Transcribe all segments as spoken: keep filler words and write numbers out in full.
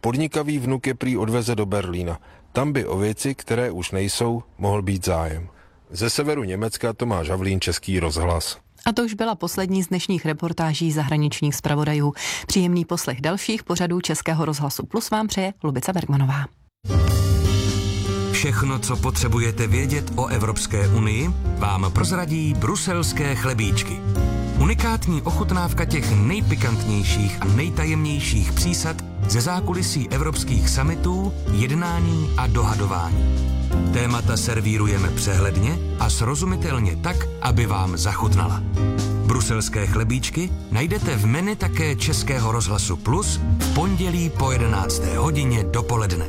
Podnikavý vnuk je prý odveze do Berlína. Tam by o věci, které už nejsou, mohl být zájem. Ze severu Německa Tomáš Havlín, Český rozhlas. A to už byla poslední z dnešních reportáží zahraničních zpravodajů. Příjemný poslech dalších pořadů Českého rozhlasu Plus vám přeje Lubica Bergmanová. Všechno, co potřebujete vědět o Evropské unii, vám prozradí bruselské chlebíčky. Unikátní ochutnávka těch nejpikantnějších a nejtajemnějších přísad ze zákulisí evropských summitů, jednání a dohadování. Témata servírujeme přehledně a srozumitelně tak, aby vám zachutnala. Bruselské chlebíčky najdete v menu také Českého rozhlasu Plus v pondělí po jedenácté hodině dopoledne.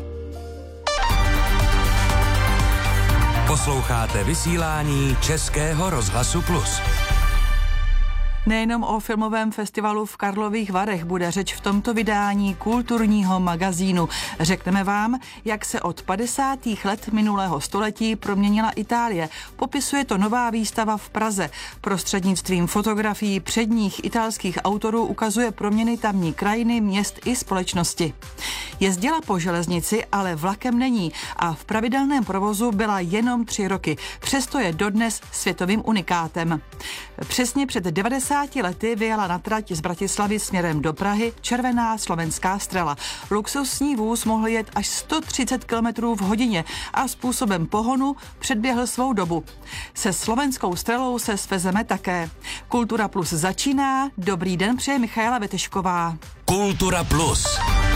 Posloucháte vysílání Českého rozhlasu Plus. Nejenom o filmovém festivalu v Karlových Varech bude řeč v tomto vydání kulturního magazínu. Řekneme vám, jak se od padesátých let minulého století proměnila Itálie. Popisuje to nová výstava v Praze. Prostřednictvím fotografií předních italských autorů ukazuje proměny tamní krajiny, měst i společnosti. Jezdila po železnici, ale vlakem není a v pravidelném provozu byla jenom tři roky. Přesto je dodnes světovým unikátem. Přesně před devadesáti lety vyjela na trať z Bratislavy směrem do Prahy červená slovenská Strela. Luxusní vůz mohl jet až sto třicet kilometrů v hodině a způsobem pohonu předběhl svou dobu. Se slovenskou Strelou se svezeme také. Kultura Plus začíná. Dobrý den přeje Michaela Vetešková. Kultura Plus.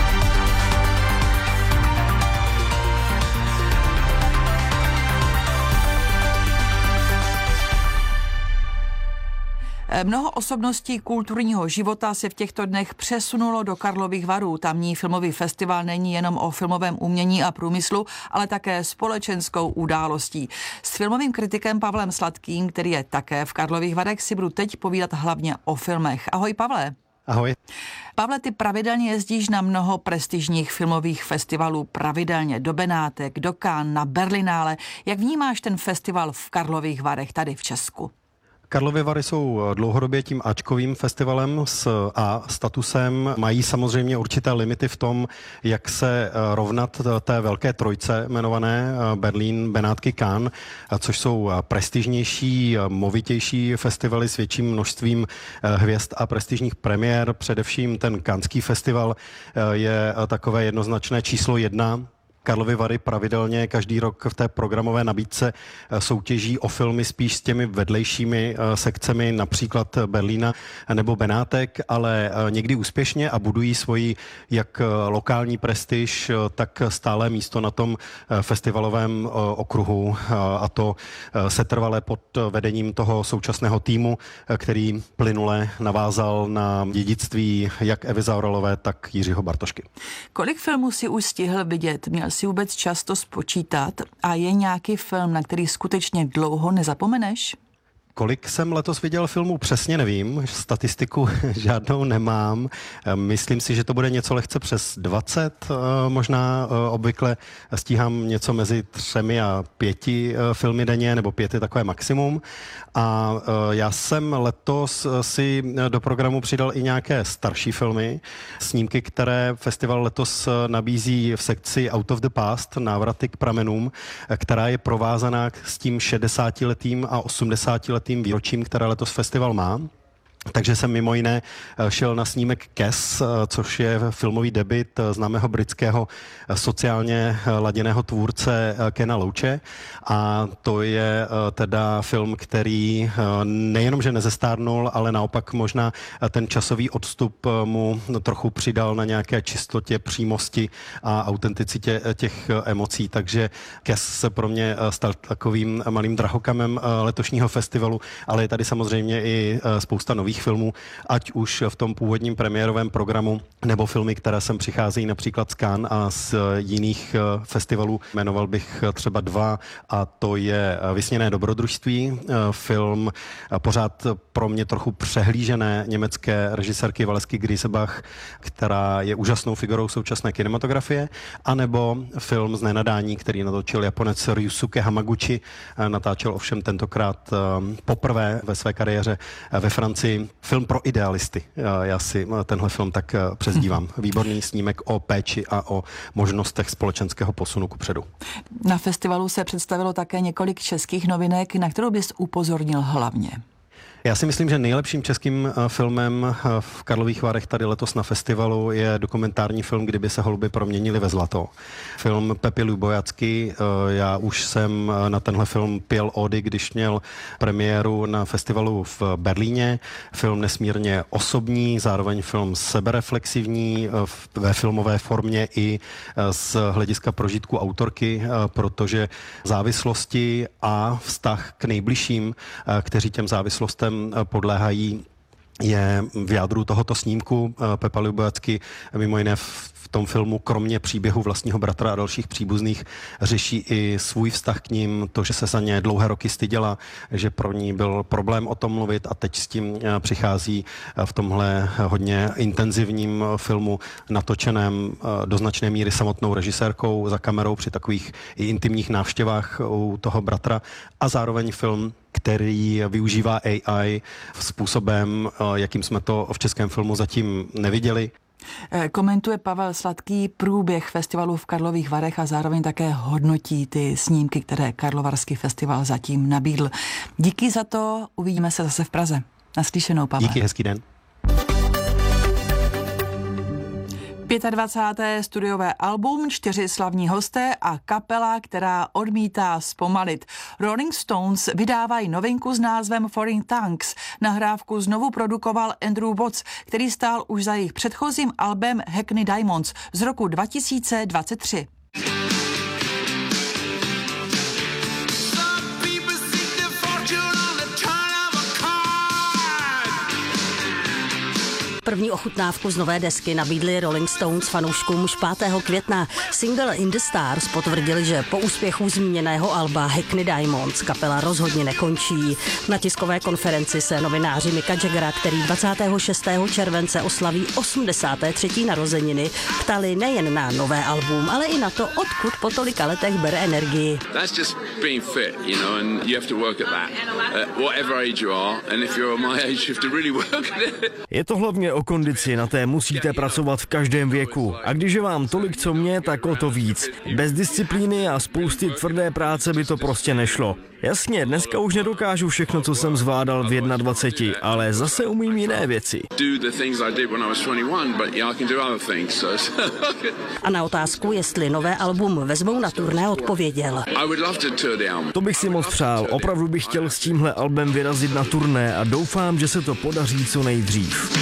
Mnoho osobností kulturního života se v těchto dnech přesunulo do Karlových Varů. Tamní filmový festival není jenom o filmovém umění a průmyslu, ale také společenskou událostí. S filmovým kritikem Pavlem Sladkým, který je také v Karlových Varech, si budu teď povídat hlavně o filmech. Ahoj, Pavle. Ahoj. Pavle, ty pravidelně jezdíš na mnoho prestižních filmových festivalů, pravidelně do Benátek, do Cannes, na Berlinále. Jak vnímáš ten festival v Karlových Varech tady v Česku? Karlovy Vary jsou dlouhodobě tím áčkovým festivalem s A statusem. Mají samozřejmě určité limity v tom, jak se rovnat té velké trojce jmenované Berlín, Benátky, Cannes, což jsou prestižnější, movitější festivaly s větším množstvím hvězd a prestižních premiér. Především ten Canneský festival je takové jednoznačné číslo jedna. Karlovy Vary pravidelně každý rok v té programové nabídce soutěží o filmy spíš s těmi vedlejšími sekcemi, například Berlína nebo Benátek, ale někdy úspěšně a budují svoji jak lokální prestiž, tak stále místo na tom festivalovém okruhu, a to setrvale pod vedením toho současného týmu, který plynule navázal na dědictví jak Evy Zaoralové, tak Jiřího Bartošky. Kolik filmů si už stihl vidět? Měl si vůbec čas to spočítat a je nějaký film, na který skutečně dlouho nezapomeneš? Kolik jsem letos viděl filmů, přesně nevím, statistiku žádnou nemám. Myslím si, že to bude něco lehce přes dvacet, možná obvykle stíhám něco mezi třemi a pěti filmy denně, nebo pět je takové maximum. A já jsem letos si do programu přidal i nějaké starší filmy, snímky, které festival letos nabízí v sekci Out of the Past, návraty k pramenům, která je provázaná s tím šedesátiletým a osmdesátiletým výročím, které letos festival má. Takže jsem mimo jiné šel na snímek Kes, což je filmový debut známého britského sociálně laděného tvůrce Kena Loache. A to je teda film, který nejenom, že nezestárnul, ale naopak možná ten časový odstup mu trochu přidal na nějaké čistotě, přímosti a autenticitě těch emocí. Takže Kes se pro mě stal takovým malým drahokamem letošního festivalu, ale je tady samozřejmě i spousta nových filmů, ať už v tom původním premiérovém programu, nebo filmy, které sem přicházejí například z Cannes a z jiných festivalů. Jmenoval bych třeba dva, a to je Vysněné dobrodružství, film pořád pro mě trochu přehlížené německé režisérky Valesky Griesebach, která je úžasnou figurou současné kinematografie, anebo film Z nenadání, který natočil Japonec Ryusuke Hamaguchi, natáčel ovšem tentokrát poprvé ve své kariéře ve Francii. říkali film pro idealisty. Já si tenhle film tak přezdívám. Výborný snímek o péči a o možnostech společenského posunu kupředu. Na festivalu se představilo také několik českých novinek, na kterou bys upozornil hlavně. Já si myslím, že nejlepším českým filmem v Karlových Varech tady letos na festivalu je dokumentární film Kdyby se holuby proměnily ve zlato. Film Pepy Lubojacky. Já už jsem na tenhle film pěl ódy, když měl premiéru na festivalu v Berlíně. Film nesmírně osobní, zároveň film sebereflexivní ve filmové formě i z hlediska prožitku autorky, protože závislosti a vztah k nejbližším, kteří těm závislostem podléhají, je v jádru tohoto snímku. Pepa Lubojacky mimo jiné v tom filmu kromě příběhu vlastního bratra a dalších příbuzných řeší i svůj vztah k ním, to, že se za ně dlouhé roky styděla, že pro ní byl problém o tom mluvit a teď s tím přichází v tomhle hodně intenzivním filmu natočeném do značné míry samotnou režisérkou za kamerou při takových i intimních návštěvách u toho bratra a zároveň film, který využívá A I způsobem, jakým jsme to v českém filmu zatím neviděli. Komentuje Pavel Sladký průběh festivalu v Karlových Varech a zároveň také hodnotí ty snímky, které Karlovarský festival zatím nabídl. Díky za to, uvidíme se zase v Praze. Naslyšenou, Pavel. Díky, hezký den. dvacáté páté studiové album, čtyři slavní hosté a kapela, která odmítá zpomalit. Rolling Stones vydávají novinku s názvem Foreign Tongues. Nahrávku znovu produkoval Andrew Watts, který stál už za jejich předchozím albem Hackney Diamonds z roku dva tisíce dvacet tři. První ochutnávku z nové desky nabídli Rolling Stones fanouškům už pátého května. Single In the Stars potvrdili, že po úspěchu zmíněného alba Hackney Diamonds kapela rozhodně nekončí. Na tiskové konferenci se novináři Micka Jaggera, který dvacátého šestého července oslaví osmdesáté třetí narozeniny, ptali nejen na nové album, ale i na to, odkud po tolika letech bere energii. That's just being fit, you know, and you have to work at that. Uh, whatever age you are, and if you're my age, you have to really work at it. Je to hlavně o kondici, na té musíte pracovat v každém věku. A když je vám tolik, co mě, tak o to víc. Bez disciplíny a spousty tvrdé práce by to prostě nešlo. Jasně, dneska už nedokážu všechno, co jsem zvládal v dvaceti jedné, ale zase umím jiné věci. A na otázku, jestli nové album vezmou na turné, odpověděl. To bych si moc přál. Opravdu bych chtěl s tímhle albem vyrazit na turné a doufám, že se to podaří co nejdřív.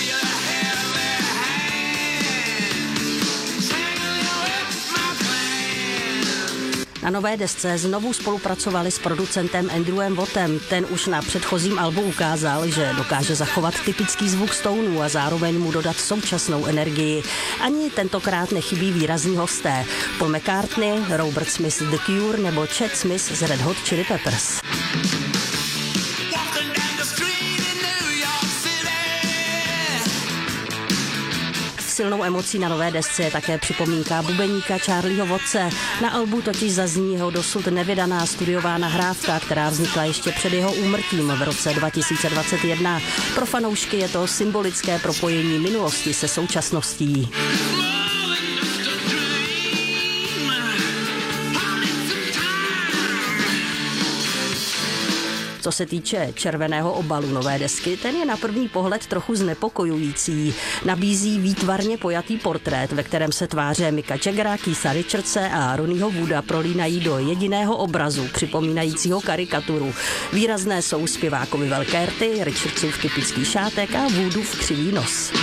Na nové desce znovu spolupracovali s producentem Andrewem Wattem. Ten už na předchozím albu ukázal, že dokáže zachovat typický zvuk Stoneů a zároveň mu dodat současnou energii. Ani tentokrát nechybí výrazní hosté. Paul McCartney, Robert Smith z The Cure nebo Chad Smith z Red Hot Chili Peppers. Silnou emocí na nové desce je také připomínka bubeníka Charlieho Wattse. Na albu totiž zazní jeho dosud nevydaná studiová nahrávka, která vznikla ještě před jeho úmrtím v roce dva tisíce dvacet jedna. Pro fanoušky je to symbolické propojení minulosti se současností. Co se týče červeného obalu nové desky, ten je na první pohled trochu znepokojující. Nabízí výtvarně pojatý portrét, ve kterém se tváře Micka Jaggera, Keitha Richardse a Ronnieho Wooda prolínají do jediného obrazu, připomínajícího karikaturu. Výrazné jsou zpěvákovi velké rty, Richardsův typický šátek a Woodův křivý nos.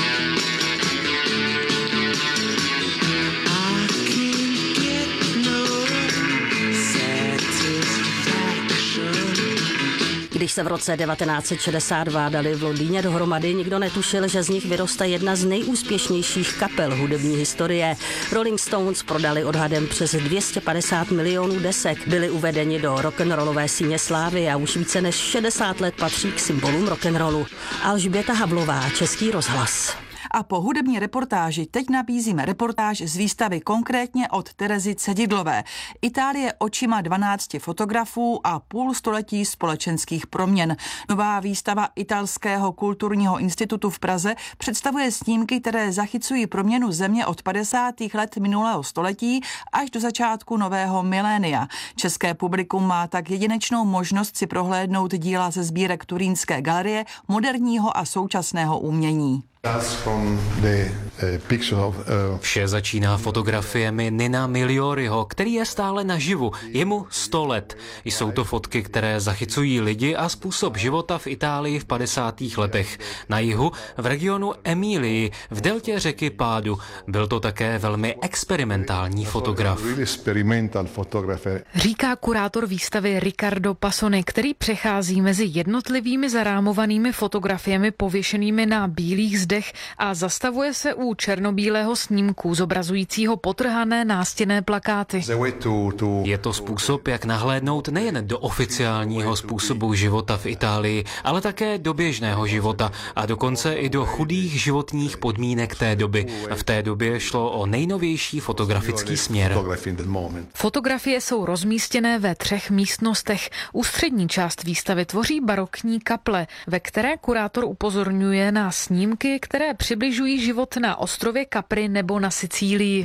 Když se v roce devatenáct set šedesát dva dali v Londýně dohromady, nikdo netušil, že z nich vyroste jedna z nejúspěšnějších kapel hudební historie. Rolling Stones prodali odhadem přes dvě stě padesát milionů desek, byli uvedeni do rock'n'rollové síně slávy a už více než šedesát let patří k symbolům rock'n'rollu. Alžběta Havlová, Český rozhlas. A po hudební reportáži teď nabízíme reportáž z výstavy konkrétně od Terezy Cedidlové. Itálie očima dvanácti fotografů a půl století společenských proměn. Nová výstava Italského kulturního institutu v Praze představuje snímky, které zachycují proměnu země od padesátých let minulého století až do začátku nového milénia. České publikum má tak jedinečnou možnost si prohlédnout díla ze sbírek Turínské galerie moderního a současného umění. Vše začíná fotografiemi Nina Miglioriho, který je stále naživu. Je mu sto let. Jsou to fotky, které zachycují lidi a způsob života v Itálii v padesátých letech. Na jihu, v regionu Emílii, v deltě řeky Pádu. Byl to také velmi experimentální fotograf. Říká kurátor výstavy Riccardo Passoni, který přechází mezi jednotlivými zarámovanými fotografiemi pověšenými na bílých zdech a zastavuje se u černobílého snímku zobrazujícího potrhané nástěnné plakáty. Je to způsob, jak nahlédnout nejen do oficiálního způsobu života v Itálii, ale také do běžného života a dokonce i do chudých životních podmínek té doby. V té době šlo o nejnovější fotografický směr. Fotografie jsou rozmístěné ve třech místnostech. Ústřední část výstavy tvoří barokní kaple, ve které kurátor upozorňuje na snímky, které přibližují život na ostrově Capri nebo na Sicílii.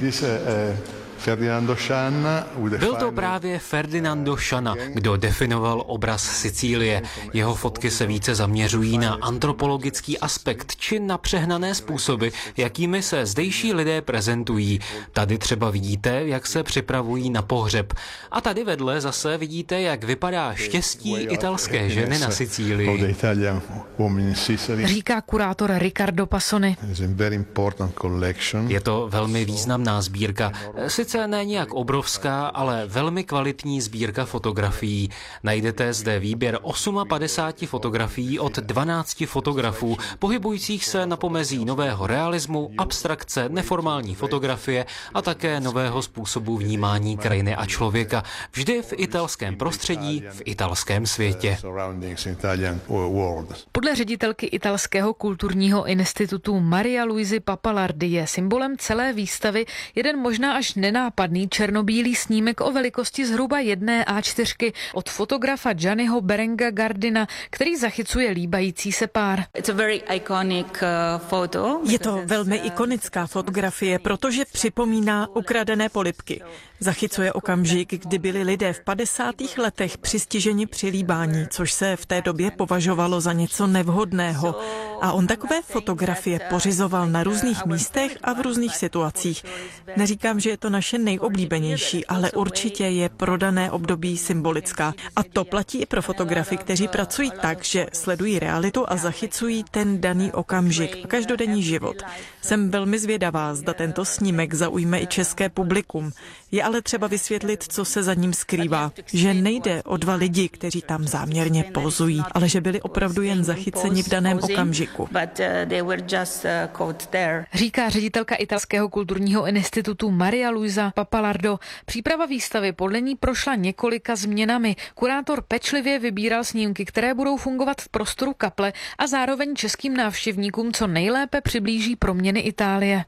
Byl to právě Ferdinando Scianna, kdo definoval obraz Sicílie. Jeho fotky se více zaměřují na antropologický aspekt či na přehnané způsoby, jakými se zdejší lidé prezentují. Tady třeba vidíte, jak se připravují na pohřeb. A tady vedle zase vidíte, jak vypadá štěstí italské ženy na Sicílii. Říká kurátor Riccardo Passoni. Je to velmi významná sbírka. Sice ne nějak obrovská, ale velmi kvalitní sbírka fotografií. Najdete zde výběr padesáti osmi fotografií od dvanácti fotografů, pohybujících se na pomezí nového realismu, abstrakce, neformální fotografie a také nového způsobu vnímání krajiny a člověka. Vždy v italském prostředí, v italském světě. Podle ředitelky Italského kulturního institutu Maria Luisi Pappalardi je symbolem celé výstavy jeden možná až nenápadný černobílý snímek o velikosti zhruba jedné á čtyři od fotografa Gianniho Berenga Gardina, který zachycuje líbající se pár. Je to velmi ikonická fotografie, protože připomíná ukradené polibky. Zachycuje okamžik, kdy byli lidé v padesátých letech přistiženi při líbání, což se v té době považovalo za něco nevhodného. A on takové fotografie pořizoval na různých místech a v různých situacích. Neříkám, že je to naše nejoblíbenější, ale určitě je pro dané období symbolická. A to platí i pro fotografy, kteří pracují tak, že sledují realitu a zachycují ten daný okamžik a každodenní život. Jsem velmi zvědavá, zda tento snímek zaujme i české publikum. Je ale třeba vysvětlit, co se za ním skrývá. Že nejde o dva lidi, kteří tam záměrně pozují, ale že byli opravdu jen zachyceni v daném okamžiku. Říká ředitelka Italského kulturního institutu Maria Luisa Pappalardo. Příprava výstavy podle ní prošla několika změnami. Kurátor pečlivě vybíral snímky, které budou fungovat v prostoru kaple a zároveň českým návštěvníkům co nejlépe přiblíží proměny Itálie.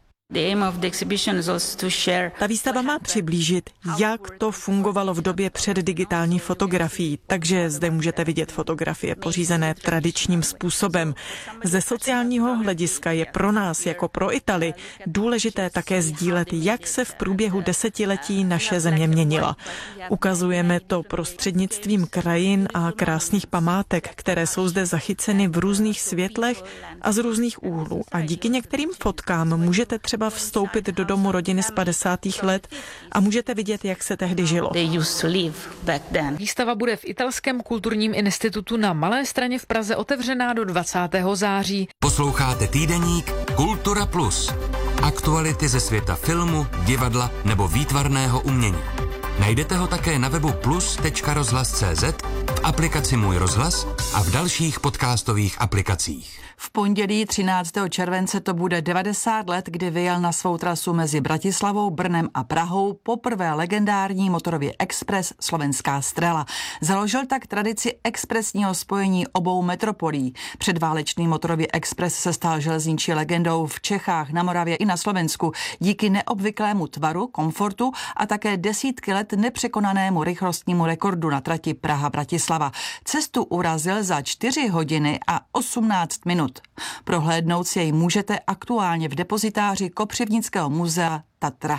Ta výstava má přiblížit, jak to fungovalo v době před digitální fotografií, takže zde můžete vidět fotografie pořízené tradičním způsobem. Ze sociálního hlediska je pro nás, jako pro Itali, důležité také sdílet, jak se v průběhu desetiletí naše země měnila. Ukazujeme to prostřednictvím krajin a krásných památek, které jsou zde zachyceny v různých světlech a z různých úhlů. A díky některým fotkám můžete třeba třeba vstoupit do domu rodiny z padesátých let a můžete vidět, jak se tehdy žilo. Výstava bude v Italském kulturním institutu na Malé Straně v Praze otevřená do dvacátého září. Posloucháte týdeník Kultura Plus. Aktuality ze světa filmu, divadla nebo výtvarného umění. Najdete ho také na webu plus tečka rozhlas tečka cé zet, v aplikaci Můj rozhlas a v dalších podcastových aplikacích. V pondělí třináctého července to bude devadesát let, kdy vyjel na svou trasu mezi Bratislavou, Brnem a Prahou poprvé legendární motorový expres Slovenská Strela. Založil tak tradici expresního spojení obou metropolí. Předválečný motorový expres se stal železniční legendou v Čechách, na Moravě i na Slovensku díky neobvyklému tvaru, komfortu a také desítky let nepřekonanému rychlostnímu rekordu na trati Praha-Bratislava. Cestu urazil za čtyři hodiny a osmnáct minut. Prohlédnout si jej můžete aktuálně v depozitáři Kopřivnického muzea Tatra.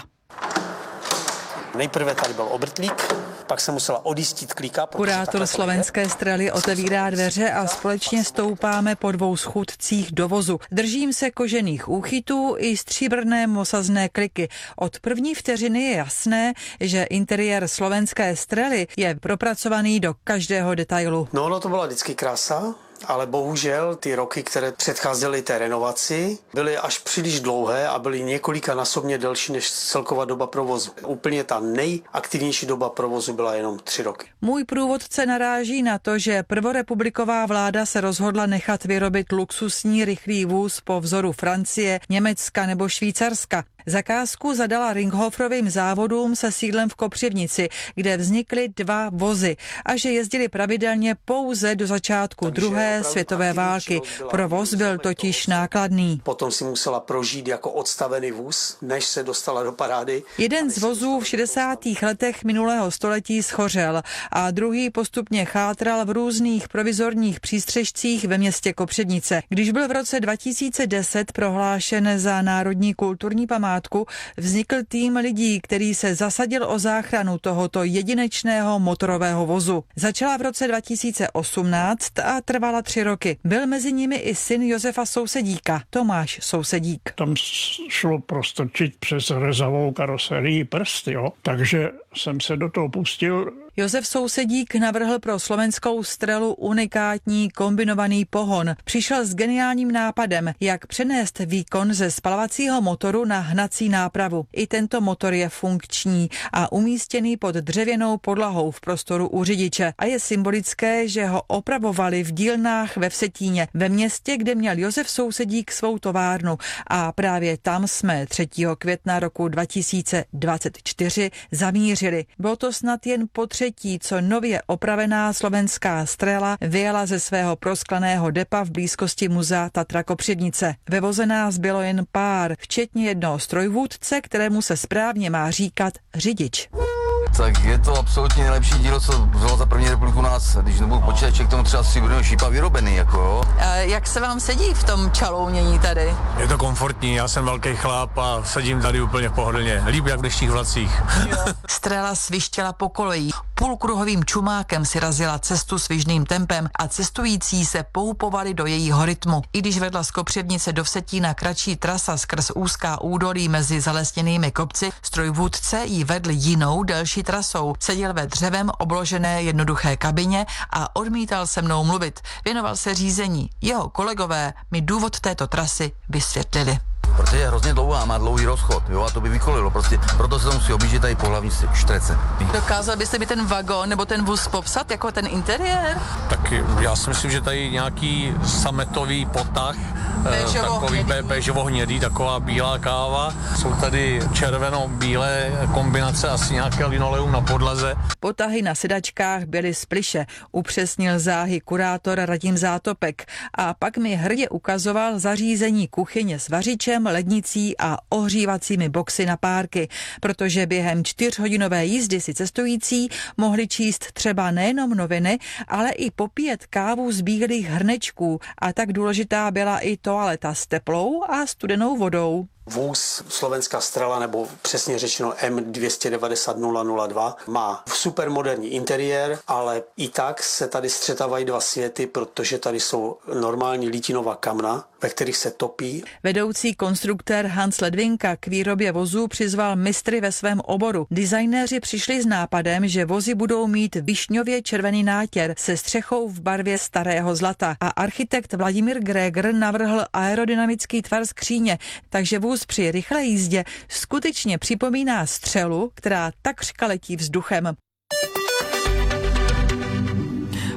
Nejprve tady byl obrtlík, pak se musela odjistit klíka. Kurátor Slovenské Strely otevírá dveře a společně stoupáme po dvou schůdcích do vozu. Držím se kožených úchytů i stříbrné mosazné kliky. Od první vteřiny je jasné, že interiér Slovenské Strely je propracovaný do každého detailu. No, no to byla vždycky krása. Ale bohužel ty roky, které předcházely té renovaci, byly až příliš dlouhé a byly několika násobně delší než celková doba provozu. Úplně ta nejaktivnější doba provozu byla jenom tři roky. Můj průvodce naráží na to, že prvorepubliková vláda se rozhodla nechat vyrobit luxusní rychlý vůz po vzoru Francie, Německa nebo Švýcarska. Zakázku zadala Ringhofrovým závodům se sídlem v Kopřivnici, kde vznikly dva vozy a že jezdili pravidelně pouze do začátku druhé světové války. Provoz byl totiž nákladný. Potom si musela prožít jako odstavený vůz, než se dostala do parády. Jeden z vozů v šedesátých letech minulého století schořel a druhý postupně chátral v různých provizorních přístřežcích ve městě Kopřivnice. Když byl v roce dva tisíce deset prohlášen za národní kulturní památku, vznikl tým lidí, který se zasadil o záchranu tohoto jedinečného motorového vozu. Začala v roce dva tisíce osmnáct a trvala tři roky. Byl mezi nimi i syn Josefa Sousedíka, Tomáš Sousedík. Tam šlo prostrčit přes rezavou karoserii prst, jo? Takže jsem se do toho pustil. Josef Sousedík navrhl pro Slovenskou Strelu unikátní kombinovaný pohon. Přišel s geniálním nápadem, jak přenést výkon ze spalovacího motoru na hnací nápravu. I tento motor je funkční a umístěný pod dřevěnou podlahou v prostoru u řidiče. A je symbolické, že ho opravovali v dílnách ve Vsetíně, ve městě, kde měl Josef Sousedík svou továrnu. A právě tam jsme třetího května roku dva tisíce dvacet čtyři zamířili. Bylo to snad jen po třetí, co nově opravená Slovenská Strela vyjela ze svého proskleného depa v blízkosti muzea Tatra Kopřivnice. Ve voze nás bylo jen pár, včetně jednoho strojvůdce, kterému se správně má říkat řidič. Tak je to absolutně nejlepší dílo, co bylo za první republiku nás, když nebudu počítat, že k tomu třeba si budeme šípa vyrobený, jako jo. A jak se vám sedí v tom čalounění tady? Je to komfortní, já jsem velký chlap a sedím tady úplně pohodlně, líp jak v dnešních vlacích. Strela svištěla po kolejích, půlkruhovým čumákem si razila cestu svižným tempem a cestující se poupovali do jejího rytmu. I když vedla z Kopřivnice do Vsetína kratší trasa skrz úzká údolí mezi zalesněnými kopci, strojvůdce jí vedl jinou delší trasou. Seděl ve dřevem obložené jednoduché kabině a odmítal se mnou mluvit. Věnoval se řízení. Jeho kolegové mi důvod této trasy vysvětlili. Protože je hrozně dlouhá, má dlouhý rozchod, jo, a to by vykolilo, prostě proto se to musí objíždět tady po hlavní štrece. Dokázal byste mi ten vagon nebo ten vůz popsat, jako ten interiér? Tak já si myslím, že tady nějaký sametový potah, Béžovo takový be, béžovo-hnědý, taková bílá káva. Jsou tady červeno-bílé kombinace, asi nějaké linoleum na podlaze. Potahy na sedačkách byly z plyše, upřesnil záhy kurátor Radim Zátopek a pak mi hrdě ukazoval zařízení kuchyně s vařičem, lednicí a ohřívacími boxy na párky, protože během čtyřhodinové jízdy si cestující mohli číst třeba nejenom noviny, ale i popíjet kávu z bílých hrnečků a tak důležitá byla i toaleta s teplou a studenou vodou. Vůz Slovenská Strela, nebo přesně řečeno M dvě devět nula nula dva, má supermoderní interiér, ale i tak se tady střetávají dva světy, protože tady jsou normální lítinová kamna, ve kterých se topí. Vedoucí konstruktér Hans Ledvinka k výrobě vozů přizval mistry ve svém oboru. Designéři přišli s nápadem, že vozy budou mít višňově červený nátěr se střechou v barvě starého zlata a architekt Vladimír Gregor navrhl aerodynamický tvar skříně, takže vůz při rychlé jízdě skutečně připomíná střelu, která takřka letí vzduchem.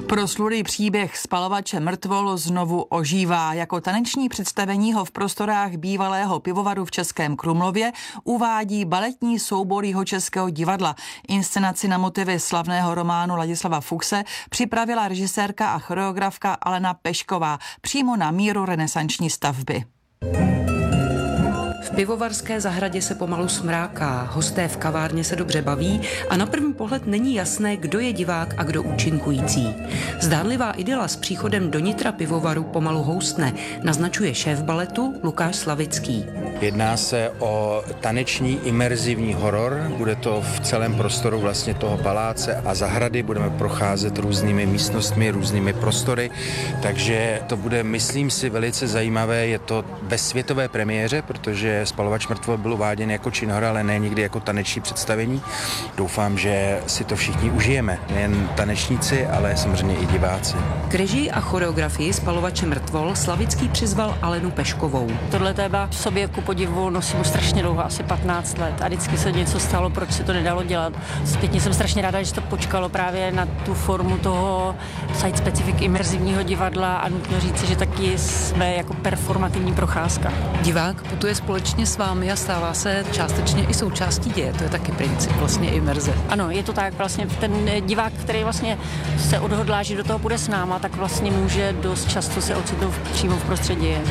Proslulý příběh Spalovače mrtvol znovu ožívá. Jako taneční představení ho v prostorách bývalého pivovaru v Českém Krumlově uvádí baletní soubor Jihočeského divadla. Inscenaci na motivy slavného románu Ladislava Fuchse připravila režisérka a choreografka Alena Pešková přímo na míru renesanční stavby. V pivovarské zahradě se pomalu smráká, hosté v kavárně se dobře baví a na první pohled není jasné, kdo je divák a kdo účinkující. Zdánlivá idyla s příchodem do nitra pivovaru pomalu houstne, naznačuje šéf baletu Lukáš Slavický. Jedná se o taneční imerzivní horor, bude to v celém prostoru vlastně toho paláce a zahrady, budeme procházet různými místnostmi, různými prostory, takže to bude, myslím si, velice zajímavé, je to ve světové premiéře, protože Spalovač mrtvol byl uváděn jako činohra, ale ne nikdy jako taneční představení. Doufám, že si to všichni užijeme, nejen tanečníci, ale samozřejmě i diváci. K režii a choreografii Spalovače mrtvol Slavický přizval Alenu Peškovou. Tohle téma v sobě ku podivu nosím strašně dlouho, asi patnáct let a vždycky se něco stalo, proč se to nedalo dělat. Zpětně jsem strašně ráda, že to počkalo právě na tu formu toho site-specific imerzivního divadla a nutno říci, že taky jsme jako performativní procházka. Divák putuje společně s vámi a stává se částečně i součástí děje. To je taky princip vlastně imerze. Ano, je to tak, vlastně ten divák, který vlastně se odhodlá, že do toho půjde s náma, tak vlastně může dost často se ocitnout přímo v prostředí děje.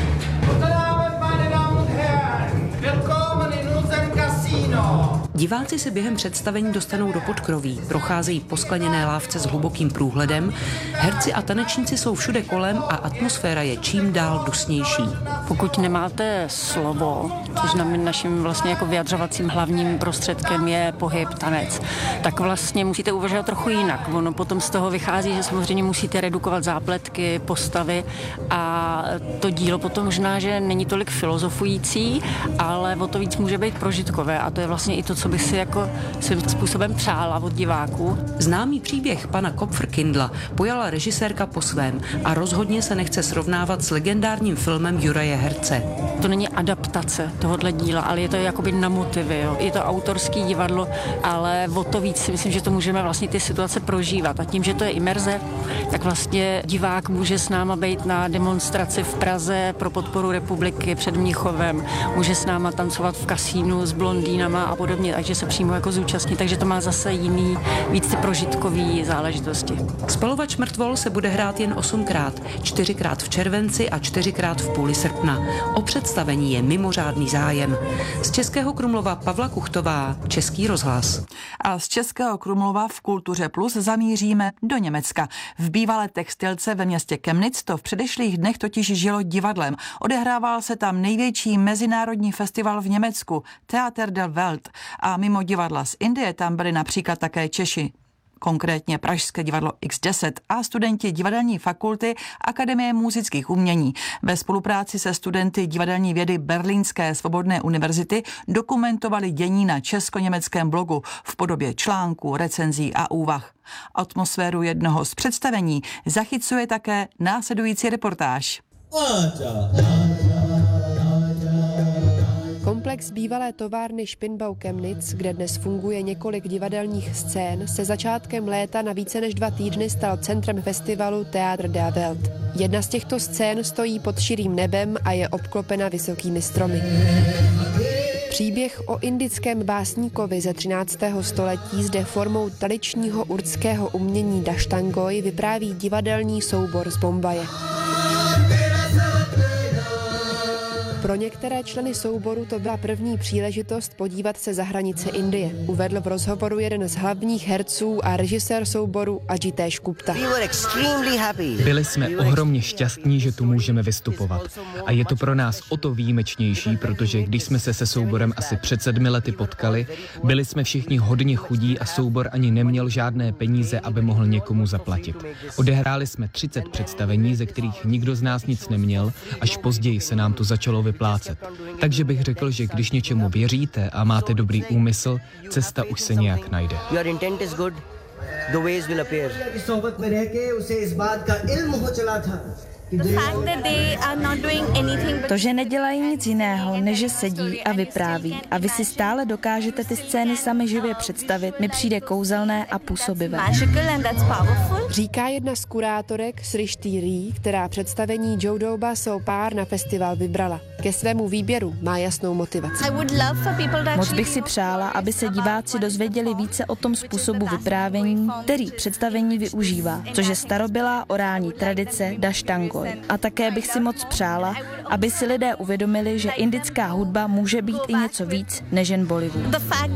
Diváci se během představení dostanou do podkroví, procházejí po skleněné lávce s hlubokým průhledem, herci a tanečníci jsou všude kolem a atmosféra je čím dál dusnější. Pokud nemáte slovo, což naším vlastně jako vyjadřovacím hlavním prostředkem je pohyb, tanec, tak vlastně musíte uvažovat trochu jinak. Ono potom z toho vychází, že samozřejmě musíte redukovat zápletky, postavy a to dílo potom možná, že není tolik filozofující, ale o to víc může být prožitkové a to je vlastně i to, co bych si jako svým způsobem přála od diváků. Známý příběh pana Kopfrkindla pojala režisérka po svém a rozhodně se nechce srovnávat s legendárním filmem Juraje Herce. To není adaptace tohohle díla, ale je to jakoby na motivy. Jo. Je to autorský divadlo, ale o to víc si myslím, že to můžeme vlastně ty situace prožívat. A tím, že to je imerze, tak vlastně divák může s náma být na demonstraci v Praze pro podporu republiky před Mnichovem, může s náma tancovat v kasínu s blondýnama a podobně, takže se přímo jako zúčastní, takže to má zase jiný, víc ty prožitkový záležitosti. Spalovač mrtvol se bude hrát jen osmkrát, čtyřikrát v červenci a čtyřikrát v půli srpna. O představení je mimořádný zájem. Z Českého Krumlova Pavla Kuchtová, Český rozhlas. A z Českého Krumlova v Kultuře Plus zamíříme do Německa. V bývalé textilce ve městě Chemnitz to v předešlých dnech totiž žilo divadlem. Odehrával se tam největší mezinárodní festival v Německu, Theater der Welt. A mimo divadla z Indie tam byli například také Češi. Konkrétně Pražské divadlo iks deset a studenti divadelní fakulty Akademie múzických umění. Ve spolupráci se studenty divadelní vědy Berlínské svobodné univerzity dokumentovali dění na česko-německém blogu v podobě článků, recenzí a úvah. Atmosféru jednoho z představení zachycuje také následující reportáž. Komplex bývalé továrny Spinnbau Chemnitz, kde dnes funguje několik divadelních scén, se začátkem léta na více než dva týdny stal centrem festivalu Theater der Welt. Jedna z těchto scén stojí pod širým nebem a je obklopena vysokými stromy. Příběh o indickém básníkovi ze třináctého století zde formou tradičního urdského umění Daštangoj vypráví divadelní soubor z Bombaje. Pro některé členy souboru to byla první příležitost podívat se za hranice Indie, uvedl v rozhovoru jeden z hlavních herců a režisér souboru Ajitesh Gupta. Byli jsme ohromně šťastní, že tu můžeme vystupovat. A je to pro nás o to výjimečnější, protože když jsme se se souborem asi před sedmi lety potkali, byli jsme všichni hodně chudí a soubor ani neměl žádné peníze, aby mohl někomu zaplatit. Odehráli jsme třicet představení, ze kterých nikdo z nás nic neměl, až později se nám to začalo vyplácet. Takže bych řekl, že když něčemu věříte a máte dobrý úmysl, cesta už se nějak najde. To, že nedělají nic jiného, než že sedí a vypráví a vy si stále dokážete ty scény sami živě představit, mi přijde kouzelné a působivé. Říká jedna z kurátorek Srishti Ree, která představení Joe Doba So Pár na festival vybrala. Ke svému výběru má jasnou motivaci. Moc bych si přála, aby se diváci dozvěděli více o tom způsobu vyprávění, který představení využívá, což je starobylá orální tradice Dashtangoj. A také bych si moc přála, aby si lidé uvědomili, že indická hudba může být i něco víc než jen Bollywood.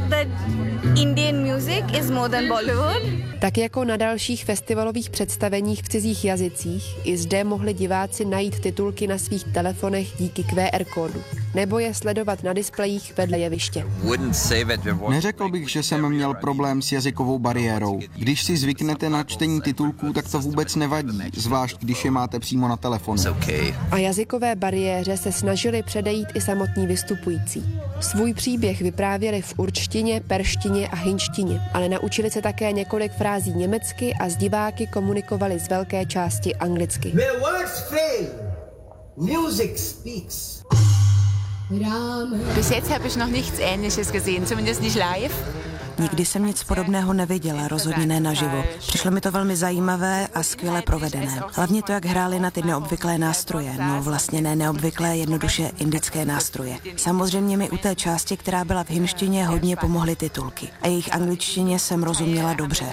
Tak jako na dalších festivalových představeních v cizích jazycích, i zde mohli diváci najít titulky na svých telefonech díky Q R kódu, nebo je sledovat na displejích vedle jeviště. Neřekl bych, že jsem měl problém s jazykovou bariérou. Když si zvyknete na čtení titulků, tak to vůbec nevadí, zvlášť když je máte přímo na telefonu. A jazykové bariéře se snažili předejít i samotní vystupující. Svůj příběh vyprávěli v určtině, perštině a hinštině, ale naučili se také několik frází německy a s diváky komunikovali z velké části anglicky. Where words fail, music speaks. Bis jetzt habe ich noch nichts Ähnliches gesehen, zumindest nicht live. Nikdy jsem nic podobného neviděla, rozhodně ne naživo. Přišlo mi to velmi zajímavé a skvěle provedené. Hlavně to, jak hráli na ty neobvyklé nástroje. No vlastně ne neobvyklé, jednoduše indické nástroje. Samozřejmě mi u té části, která byla v hindštině, hodně pomohly titulky. A jejich angličtině jsem rozuměla dobře.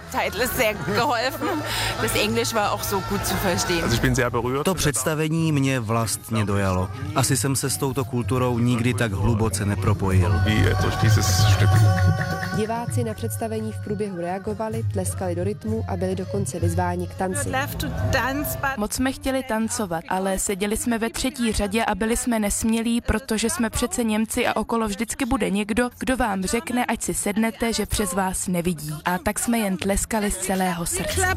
To představení mě vlastně dojalo. Asi jsem se s touto kulturou nikdy tak hluboce nepropojil. Diváci na představení v průběhu reagovali, tleskali do rytmu a byli dokonce vyzváni k tanci. Moc jsme chtěli tancovat, ale seděli jsme ve třetí řadě a byli jsme nesmělí, protože jsme přece Němci a okolo vždycky bude někdo, kdo vám řekne, ať si sednete, že přes vás nevidí. A tak jsme jen tleskali z celého srdce.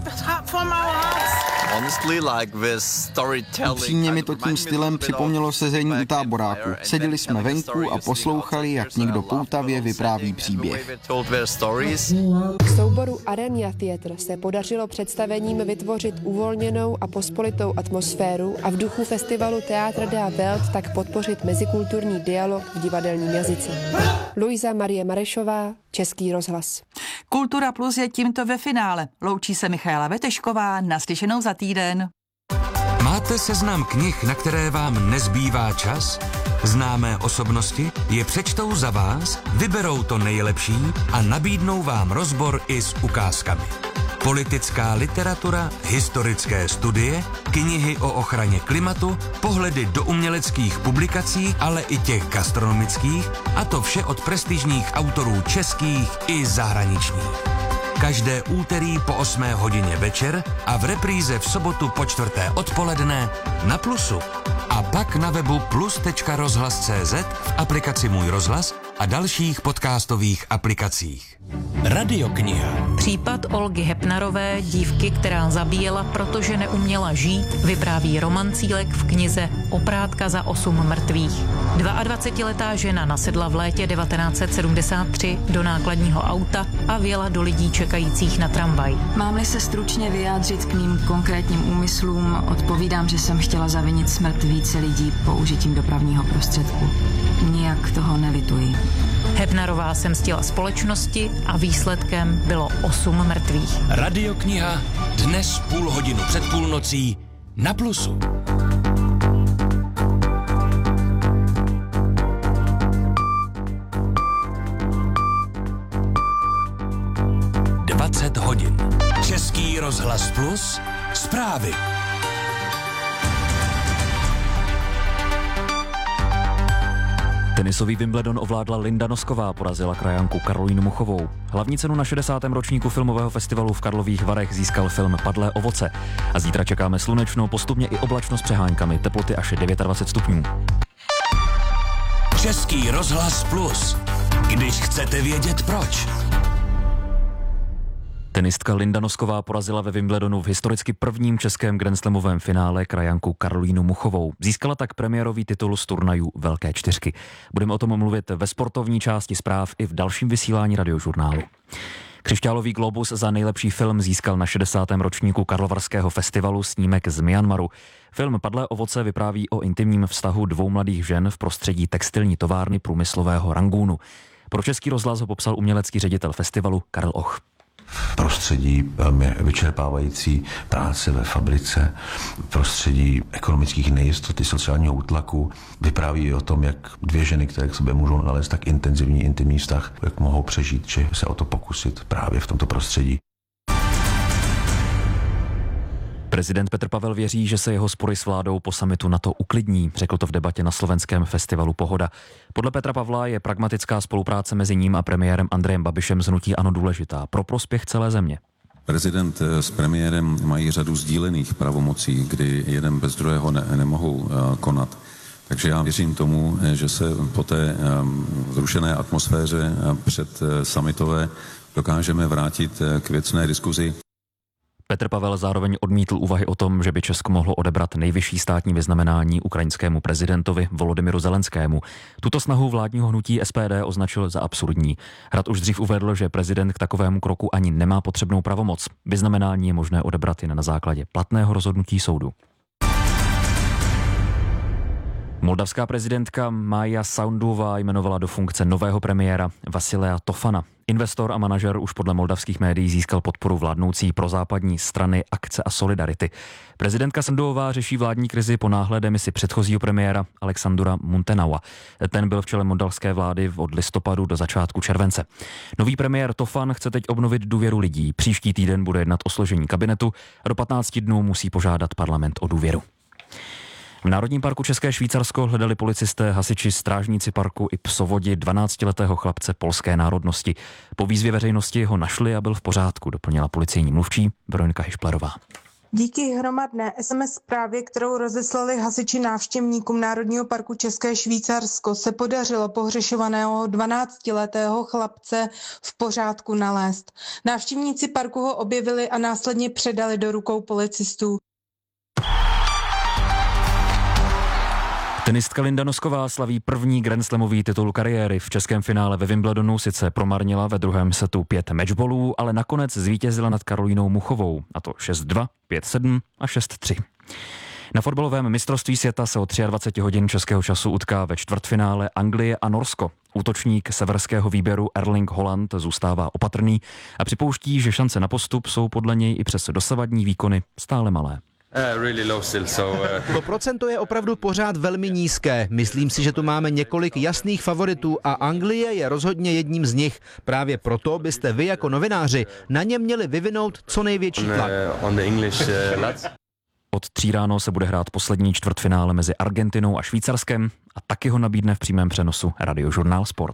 Upřímně mi to tím stylem připomnělo sezení u táboráku. Seděli jsme venku a poslouchali, jak někdo poutavě vypráví příběh. V souboru Aranya Theatre se podařilo představením vytvořit uvolněnou a pospolitou atmosféru a v duchu festivalu Théâtre de la Welt tak podpořit mezikulturní dialog v divadelním jazyce. Luisa Marie Marešová, Český rozhlas. Kultura Plus je tímto ve finále. Loučí se Michaela Vetešková, naslyšenou za týden. Máte seznam knih, na které vám nezbývá čas? Známé osobnosti je přečtou za vás, vyberou to nejlepší a nabídnou vám rozbor i s ukázkami. Politická literatura, historické studie, knihy o ochraně klimatu, pohledy do uměleckých publikací, ale i těch gastronomických, a to vše od prestižních autorů českých i zahraničních. Každé úterý po osmé hodině večer a v repríze v sobotu po čtvrté odpoledne na Plusu. A pak na webu plus tečka rozhlas tečka cé zet, v aplikaci Můj rozhlas a dalších podcastových aplikacích. Radiokniha. Případ Olgy Hepnarové, dívky, která zabíjela, protože neuměla žít, vypráví Roman Cílek v knize Oprátka za osm mrtvých. dvaadvacetiletá žena nasedla v létě devatenáct set sedmdesát tři do nákladního auta a vjela do lidí čekajících na tramvaj. Mám-li se stručně vyjádřit k mým konkrétním úmyslům, odpovídám, že jsem chtěla zavinit smrt více lidí použitím dopravního prostředku. Nijak toho nelituji. Hepnarová se mstila společnosti a výsledkem bylo osm mrtvých. Radiokniha dnes půl hodinu před půlnocí na Plusu. dvacet hodin. Český rozhlas Plus. Zprávy. Tenisový Wimbledon ovládla Linda Nosková, porazila krajanku Karolínu Muchovou. Hlavní cenu na šedesátém ročníku filmového festivalu v Karlových Varech získal film Padlé ovoce. A zítra čekáme slunečnou, postupně i oblačno s přeháňkami, teploty až dvacet devět stupňů. Český rozhlas Plus. Když chcete vědět proč. Tenistka Linda Nosková porazila ve Wimbledonu v historicky prvním českém grandslamovém finále krajanku Karolínu Muchovou. Získala tak premiérový titul z turnajů Velké čtyřky. Budeme o tom mluvit ve sportovní části zpráv i v dalším vysílání Radiožurnálu. Křišťálový globus za nejlepší film získal na šedesátém ročníku Karlovarského festivalu snímek z Myanmaru. Film Padlé ovoce vypráví o intimním vztahu dvou mladých žen v prostředí textilní továrny průmyslového Rangúnu. Pro Český rozhlas ho popsal umělecký ředitel festivalu Karel Och. Prostředí velmi vyčerpávající práce ve fabrice, prostředí ekonomických nejistot, sociálního útlaku, vypráví o tom, jak dvě ženy, které k sobě můžou nalézt tak intenzivní intimní vztah, jak mohou přežít, či se o to pokusit právě v tomto prostředí. Prezident Petr Pavel věří, že se jeho spory s vládou po summitu NATO uklidní, řekl to v debatě na slovenském festivalu Pohoda. Podle Petra Pavla je pragmatická spolupráce mezi ním a premiérem Andrejem Babišem z hnutí ANO důležitá pro prospěch celé země. Prezident s premiérem mají řadu sdílených pravomocí, kdy jeden bez druhého ne, nemohou uh, konat. Takže já věřím tomu, že se po té um, zrušené atmosféře uh, před uh, summitové dokážeme vrátit uh, k věcné diskuzi. Petr Pavel zároveň odmítl úvahy o tom, že by Česko mohlo odebrat nejvyšší státní vyznamenání ukrajinskému prezidentovi Volodymyru Zelenskému. Tuto snahu vládního hnutí S P D označil za absurdní. Hrad už dřív uvedl, že prezident k takovému kroku ani nemá potřebnou pravomoc. Vyznamenání je možné odebrat jen na základě platného rozhodnutí soudu. Moldavská prezidentka Maja Sanduová jmenovala do funkce nového premiéra Vasilea Tofana. Investor a manažer už podle moldavských médií získal podporu vládnoucí prozápadní strany Akce a Solidarity. Prezidentka Sanduová řeší vládní krizi po náhlé demisi předchozího premiéra Alexandura Muntenaua. Ten byl v čele moldavské vlády od listopadu do začátku července. Nový premiér Tofan chce teď obnovit důvěru lidí. Příští týden bude jednat o složení kabinetu a do patnácti dnů musí požádat parlament o důvěru. V Národním parku České Švýcarsko hledali policisté, hasiči, strážníci parku i psovodi dvanáctiletého chlapce polské národnosti. Po výzvě veřejnosti ho našli a byl v pořádku, doplnila policejní mluvčí Veronika Hišplerová. Díky hromadné es em es zprávě, kterou rozeslali hasiči návštěvníkům Národního parku České Švýcarsko, se podařilo pohřešovaného dvanáctiletého chlapce v pořádku nalézt. Návštěvníci parku ho objevili a následně předali do rukou policistů. Tenistka Linda Nosková slaví první grandslamový titul kariéry. V českém finále ve Wimbledonu sice promarnila ve druhém setu pět matchballů, ale nakonec zvítězila nad Karolínou Muchovou, a to šest dva, pět sedm a šest tři. Na fotbalovém mistrovství světa se o dvacet tři hodin českého času utká ve čtvrtfinále Anglie a Norsko. Útočník severského výběru Erling Haaland zůstává opatrný a připouští, že šance na postup jsou podle něj i přes dosavadní výkony stále malé. To procento je opravdu pořád velmi nízké. Myslím si, že tu máme několik jasných favoritů a Anglie je rozhodně jedním z nich. Právě proto byste vy jako novináři na ně měli vyvinout co největší tlak. Od tří ráno se bude hrát poslední čtvrtfinále mezi Argentinou a Švýcarskem a taky ho nabídne v přímém přenosu Radiožurnál Sport.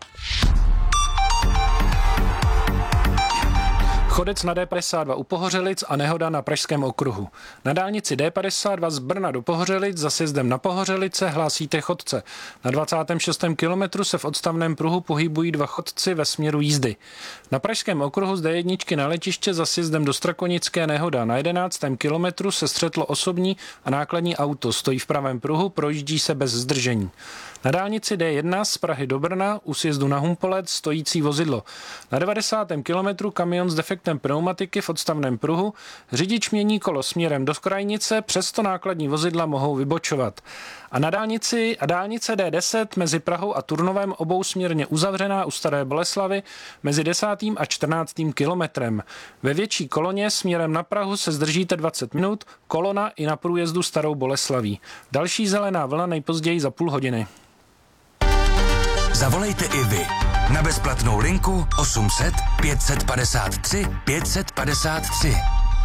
Chodec na D padesát dva u Pohořelic a nehoda na Pražském okruhu. Na dálnici D padesát dva z Brna do Pohořelic za sjezdem na Pohořelice hlásíte chodce. Na dvacátém šestém kilometru se v odstavném pruhu pohybují dva chodci ve směru jízdy. Na Pražském okruhu z D jedna na letiště za sjezdem do Strakonické nehoda. Na jedenáctém kilometru se střetlo osobní a nákladní auto. Stojí v pravém pruhu, projíždí se bez zdržení. Na dálnici D jedna z Prahy do Brna u sjezdu na Humpolec stojící vozidlo. Na devadesátém kilometru kamion s defektem pneumatiky v odstavném pruhu. Řidič mění kolo směrem do krajnice, přesto nákladní vozidla mohou vybočovat. A na dálnici a dálnice D deset mezi Prahou a Turnovem obousměrně uzavřená u Staré Boleslavy mezi desátým a čtrnáctým kilometrem. Ve větší koloně směrem na Prahu se zdržíte dvacet minut, kolona i na průjezdu Starou Boleslaví. Další zelená vlna nejpozději za půl hodiny. Zavolejte i vy na bezplatnou linku osm set pět set padesát tři pět set padesát tři.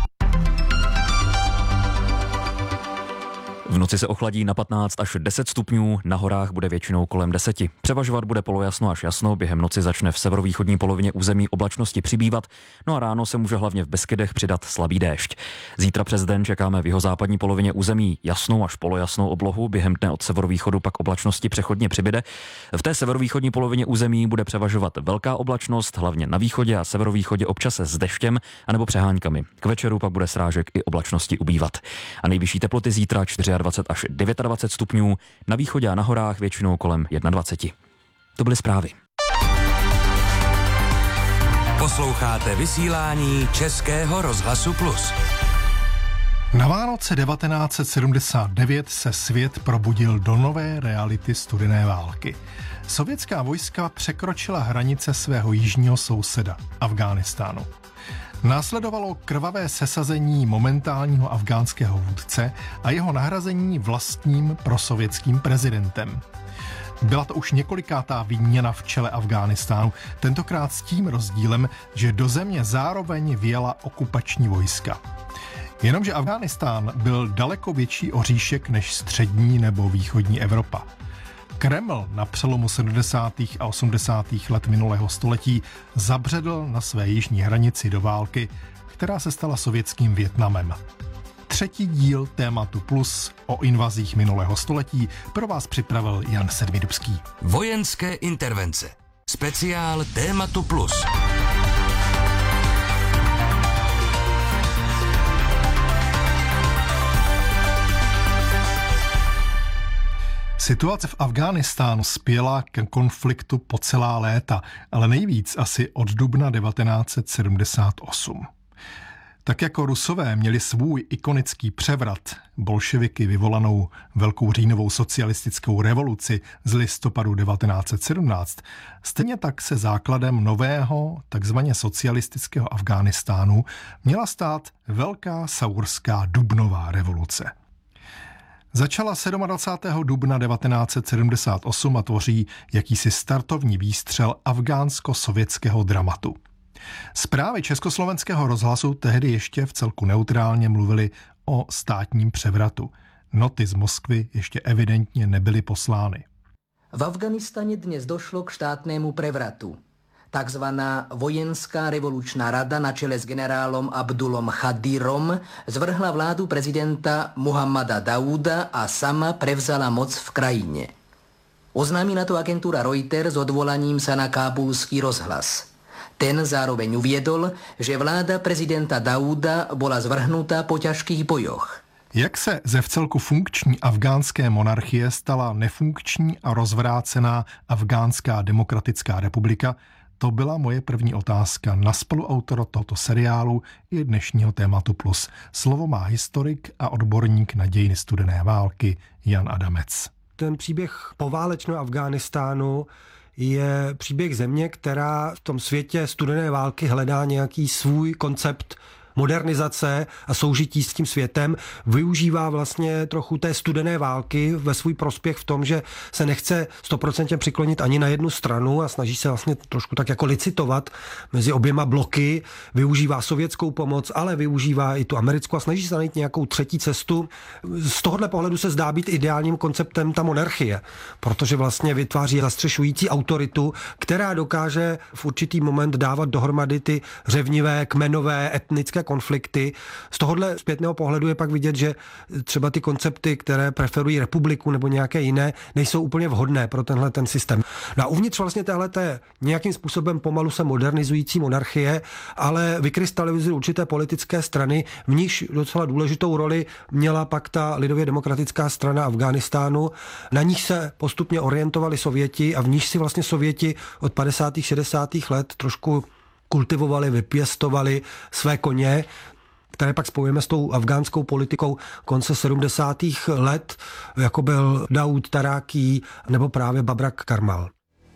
V noci se ochladí na patnáct až deset stupňů, na horách bude většinou kolem deseti. Převažovat bude polojasno až jasno, během noci začne v severovýchodní polovině území oblačnosti přibývat, no a ráno se může hlavně v Beskydech přidat slabý déšť. Zítra přes den čekáme v jihozápadní polovině území jasnou až polojasnou oblohu, během dne od severovýchodu pak oblačnosti přechodně přibyde. V té severovýchodní polovině území bude převažovat velká oblačnost, hlavně na východě a severovýchodě občas s deštěm anebo přeháňkami. K večeru pak bude srážek i oblačnosti ubývat. A nejvyšší teploty zítra dvacet čtyři až dvacet devět stupňů, na východě a na horách většinou kolem dvacet jedna. To byly zprávy. Posloucháte vysílání Českého rozhlasu Plus. Na Vánoce devatenáct set sedmdesát devět se svět probudil do nové reality studené války. Sovětská vojska překročila hranice svého jižního souseda, Afghánistánu. Následovalo krvavé sesazení momentálního afgánského vůdce a jeho nahrazení vlastním prosovětským prezidentem. Byla to už několikátá výměna v čele Afghánistánu, tentokrát s tím rozdílem, že do země zároveň vjela okupační vojska. Jenomže Afghánistán byl daleko větší oříšek než střední nebo východní Evropa. Kreml na přelomu sedmdesátých a osmdesátých let minulého století zabředl na své jižní hranici do války, která se stala sovětským Vietnamem. Třetí díl Tématu Plus o invazích minulého století pro vás připravil Jan Sedmidubský. Vojenské intervence. Speciál Tématu Plus. Situace v Afghánistánu spěla k konfliktu po celá léta, ale nejvíc asi od dubna devatenáct set sedmdesát osm. Tak jako Rusové měli svůj ikonický převrat, bolševiky vyvolanou Velkou říjnovou socialistickou revoluci z listopadu devatenáct set sedmnáct, stejně tak se základem nového, takzvaně socialistického Afghánistánu měla stát Velká saurská dubnová revoluce. Začala dvacátého sedmého dubna devatenáct set sedmdesát osm a tvoří jakýsi startovní výstřel afgánsko-sovětského dramatu. Zprávy Československého rozhlasu tehdy ještě v celku neutrálně mluvily o státním převratu. Noty z Moskvy ještě evidentně nebyly poslány. V Afganistane dnes došlo k štátnému prevratu. Takzvaná Vojenská revolučná rada na čele s generálom Abdulom Chadirom zvrhla vládu prezidenta Muhammada Dauda a sama prevzala moc v krajine. Oznámila to agentúra Reuters s odvolaním sa na kábulský rozhlas. Ten zároveň uviedol, že vláda prezidenta Dauda bola zvrhnutá po ťažkých bojoch. Jak se ze vcelku funkční afgánské monarchie stala nefunkční a rozvrácená Afgánská demokratická republika, to byla moje první otázka na spoluautora tohoto seriálu i dnešního Tématu Plus. Slovo má historik a odborník na dějiny studené války Jan Adamec. Ten příběh poválečného Afghánistánu je příběh země, která v tom světě studené války hledá nějaký svůj koncept modernizace a soužití s tím světem, využívá vlastně trochu té studené války ve svůj prospěch v tom, že se nechce stoprocentně přiklonit ani na jednu stranu a snaží se vlastně trošku tak jako licitovat mezi oběma bloky, využívá sovětskou pomoc, ale využívá i tu americkou a snaží se najít nějakou třetí cestu. Z tohohle pohledu se zdá být ideálním konceptem ta monarchie, protože vlastně vytváří zastřešující autoritu, která dokáže v určitý moment dávat dohromady ty řevnivé, kmenové, etnické konflikty. Z tohohle zpětného pohledu je pak vidět, že třeba ty koncepty, které preferují republiku nebo nějaké jiné, nejsou úplně vhodné pro tenhle ten systém. No a uvnitř vlastně téhleté nějakým způsobem pomalu se modernizující monarchie, ale vykrystalizují určité politické strany, v níž docela důležitou roli měla pak ta lidově demokratická strana Afghánistánu. Na níž se postupně orientovali Sověti a v níž si vlastně Sověti od padesátých šedesátých let trošku kultivovali, vypěstovali své koně, které pak spojujeme s tou afgánskou politikou konce sedmdesátých let, jako byl Daud Tarákí nebo právě Babrak Karmal.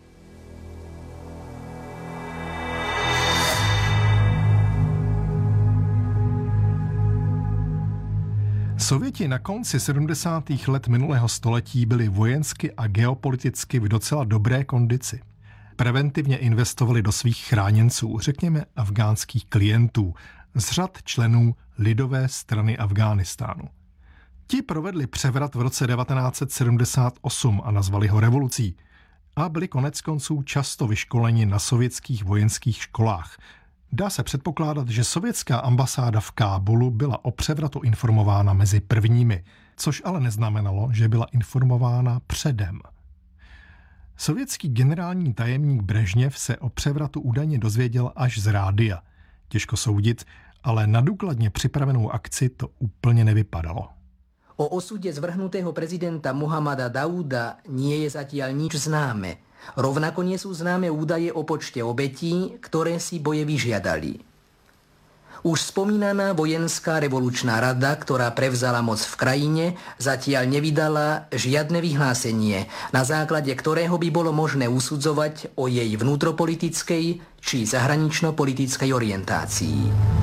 Sověti na konci sedmdesátých let minulého století byli vojensky a geopoliticky v docela dobré kondici. Preventivně investovali do svých chráněnců, řekněme afgánských klientů, z řad členů Lidové strany Afghánistánu. Ti provedli převrat v roce devatenáct set sedmdesát osm a nazvali ho revolucí a byli koneckonců často vyškoleni na sovětských vojenských školách. Dá se předpokládat, že sovětská ambasáda v Kábulu byla o převratu informována mezi prvními, což ale neznamenalo, že byla informována předem. Sovětský generální tajemník Brežněv se o převratu údajně dozvěděl až z rádia. Těžko soudit, ale na důkladně připravenou akci to úplně nevypadalo. O osude zvrhnutého prezidenta Muhammada Dauda nie je zatiaľ nič známe. Rovnako nie sú známe údaje o počte obetí, ktoré si boje vyžiadali. Už spomínaná vojenská revolučná rada, ktorá prevzala moc v krajine, zatiaľ nevydala žiadne vyhlásenie, na základe ktorého by bolo možné usudzovať o jej vnútropolitickej či zahranično-politickej orientácii.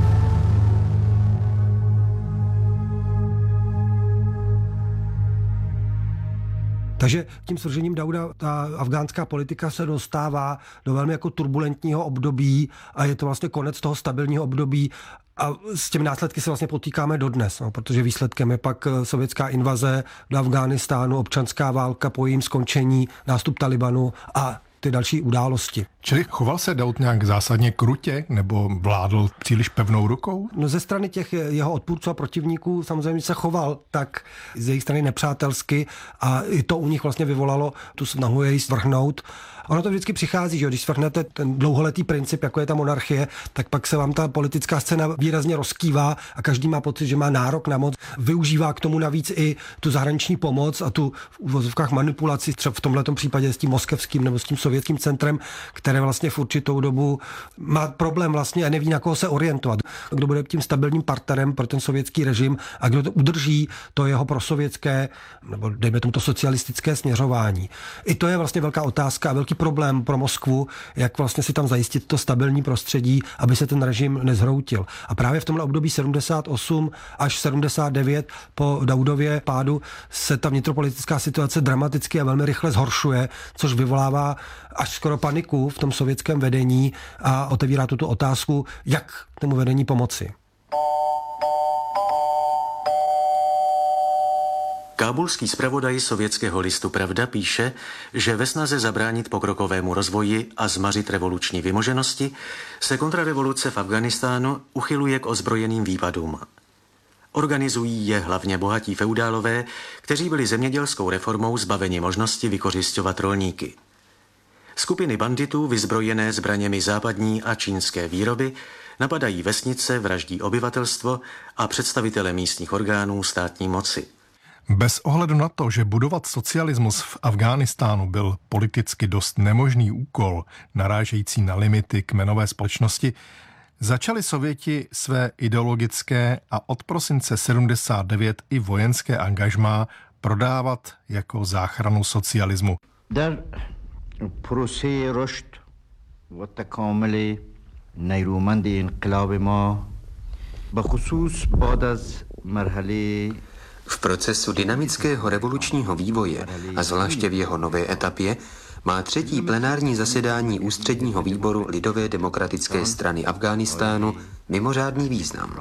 Takže tím svržením Dauda ta afgánská politika se dostává do velmi jako turbulentního období a je to vlastně konec toho stabilního období a s těmi následky se vlastně potýkáme dodnes, no, protože výsledkem je pak sovětská invaze do Afghánistánu, občanská válka po jejím skončení, nástup Talibanu a ty další události. Čili choval se Daud nějak zásadně krutě nebo vládl příliš pevnou rukou? No ze strany těch jeho odpůrců a protivníků samozřejmě se choval tak z jejich strany nepřátelsky a i to u nich vlastně vyvolalo tu snahu jej svrhnout. Ono to vždycky přichází, že když svrhnete ten dlouholetý princip, jako je ta monarchie, tak pak se vám ta politická scéna výrazně rozkývá a každý má pocit, že má nárok na moc. Využívá k tomu navíc i tu zahraniční pomoc a tu v uvozovkách manipulaci, třeba v tomhletom případě s tím moskevským nebo s tím sovětským centrem, které vlastně v určitou dobu má problém vlastně a neví, na koho se orientovat. Kdo bude tím stabilním partnerem pro ten sovětský režim a kdo to udrží to jeho prosovětské nebo dejme tomu to socialistické směřování. I to je vlastně velká otázka a velký problém pro Moskvu, jak vlastně si tam zajistit to stabilní prostředí, aby se ten režim nezhroutil. A právě v tomhle období sedmdesát osm až sedmdesát devět po Daudově pádu se ta vnitropolitická situace dramaticky a velmi rychle zhoršuje, což vyvolává až skoro paniku v tom sovětském vedení a otevírá tuto otázku, jak tomu vedení pomoci. Kábulský zpravodaj sovětského listu Pravda píše, že ve snaze zabránit pokrokovému rozvoji a zmařit revoluční vymoženosti se kontrarevoluce v Afghánistánu uchyluje k ozbrojeným výpadům. Organizují je hlavně bohatí feudálové, kteří byli zemědělskou reformou zbaveni možnosti vykořisťovat rolníky. Skupiny banditů vyzbrojené zbraněmi západní a čínské výroby napadají vesnice, vraždí obyvatelstvo a představitele místních orgánů státní moci. Bez ohledu na to, že budovat socialismus v Afghánistánu byl politicky dost nemožný úkol, narážející na limity kmenové společnosti, začali Sověti své ideologické a od prosince sedmdesát devět i vojenské angažmá prodávat jako záchranu socialismu. Dar pروسه رشد و تکامل نیرومند انقلاب ما به خصوص بعد از مرحله V procesu dynamického revolučního vývoje a zvláště v jeho nové etapě má třetí plenární zasedání Ústředního výboru Lidové demokratické strany Afghánistánu mimořádný význam.